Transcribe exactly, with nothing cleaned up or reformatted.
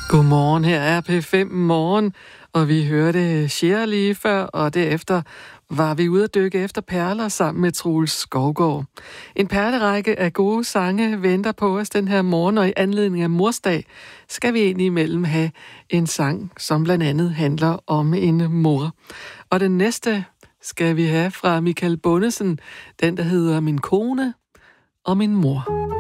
Godmorgen, her er P fem Morgen, og vi hørte Cher lige før, og derefter var vi ude at dykke efter perler sammen med Troels Skovgaard. En perlerække af gode sange venter på os den her morgen, og i anledning af morsdag skal vi ind imellem have en sang, som blandt andet handler om en mor. Og den næste skal vi have fra Michael Bundesen, den der hedder Min kone og min mor.